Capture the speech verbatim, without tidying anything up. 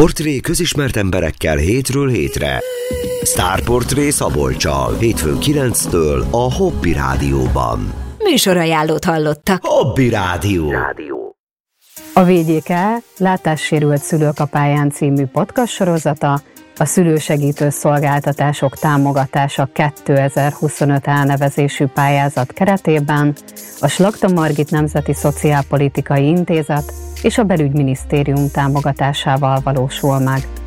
Portré közismert emberekkel hétről hétre. Sztárportré Szabolccsal, hétfőn kilenctől a Hobby Rádióban. Műsorajánlót hallottak. Hobby Rádió. A vé gé ká Látássérült szülők a pályán című podcast sorozata a szülősegítő szolgáltatások támogatása kétezer-huszonöt elnevezésű pályázat keretében a Slakta Margit Nemzeti Szociálpolitikai Intézet és a Belügyminisztérium támogatásával valósul meg.